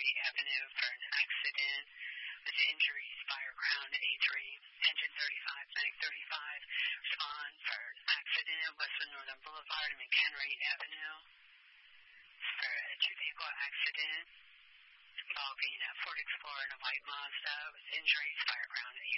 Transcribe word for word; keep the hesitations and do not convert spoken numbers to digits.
Avenue for an accident with injuries, fire ground A three, engine thirty-five, medic thirty-five, respond for an accident, Westwood Northern Boulevard and McHenry Avenue for a two-vehicle accident involving a Ford Explorer and a white Mazda with injuries, fire ground A